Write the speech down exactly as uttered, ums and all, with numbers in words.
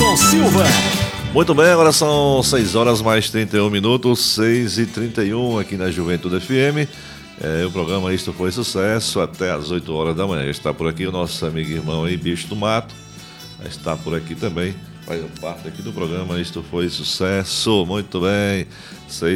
Edson Silva. Muito bem, agora são seis horas mais trinta e um minutos, seis e trinta e um aqui na Juventude F M. É, o programa Isto Foi Sucesso até às oito horas da manhã. Está por aqui o nosso amigo e irmão aí, Bicho do Mato. Está por aqui também, faz parte aqui do programa Isto Foi Sucesso. Muito bem,